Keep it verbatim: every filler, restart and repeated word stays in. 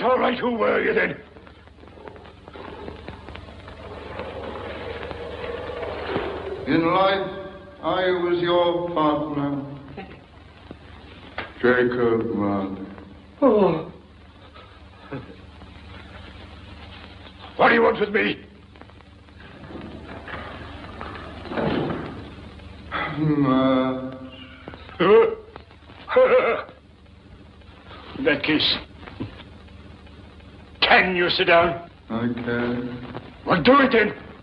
all right. Who were you then? In life, I was your partner, Jacob Marley. Oh. What do you want with me? Much. In that case, can you sit down? I can. Well, do it then.